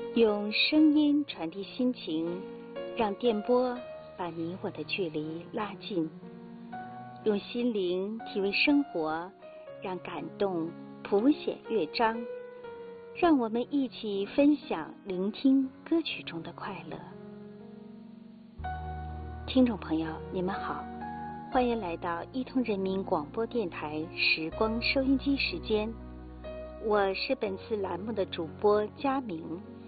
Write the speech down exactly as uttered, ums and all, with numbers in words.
用声音传递心情，让电波把你我的距离拉近；用心灵体味生活，让感动谱写乐章。让我们一起分享、聆听歌曲中的快乐。听众朋友，你们好，欢迎来到一通人民广播电台时光收音机时间，我是本次栏目的主播佳明。